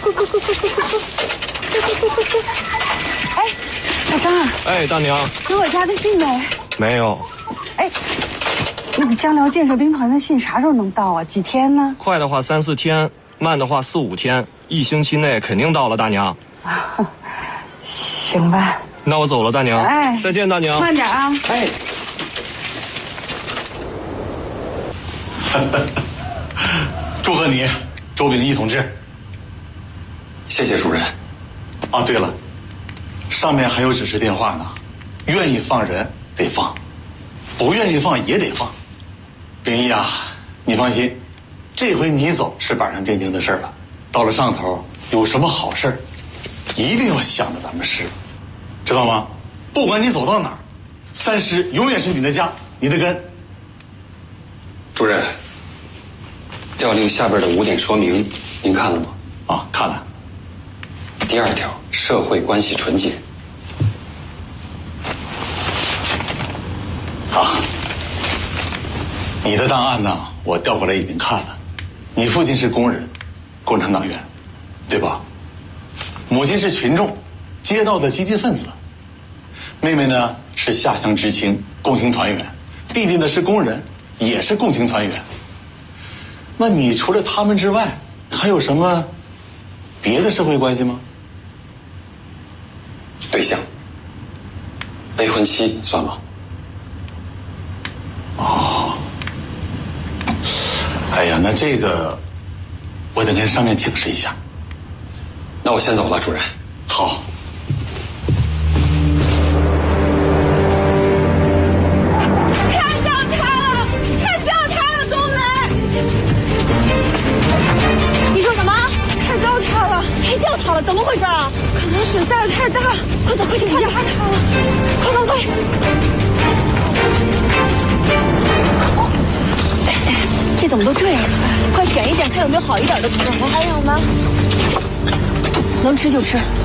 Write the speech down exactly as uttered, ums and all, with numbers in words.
快快快快快快快！哎，小张啊！ 哎，大娘， 有我家的信没？ 没有。 哎，那个江辽建设兵团的信啥时候能到啊？几天呢？ 快的话三四天，慢的话四五天，一星期内肯定到了，大娘。 啊，行吧。 那我走了，大娘。 哎， 再见，大娘。 慢点啊。 哎。祝贺你，周秉义同志。 谢谢主任。 啊，对了，上面还有指示电话呢，愿意放人得放，不愿意放也得放。秉义啊，你放心，这回你走是板上钉钉的事了。到了上头，有什么好事一定要想着咱们师，知道吗？不管你走到哪儿，三师永远是你的家，你的根。 主任，调令下边的五点说明，您看了吗？ 啊，看了。 第二条，社会关系纯洁。 啊，你的档案呢？我调过来已经看了。你父亲是工人，共产党员，对吧？母亲是群众，街道的积极分子。妹妹呢是下乡知青，共青团员。弟弟呢是工人，也是共青团员。那你除了他们之外，还有什么别的社会关系吗？ 对象，未婚妻算吗？ 哦，哎呀，那这个我得跟上面请示一下。 那我先走了，主任。 好。 看到他了，看到他了，东南。你说什么？看到他了？才叫他了？怎么回事啊？可能水下的太大，快走快去看看他了！快快快！这怎么都这样了？快捡一捡，看有没有好一点的吃的。还有吗？能吃就吃。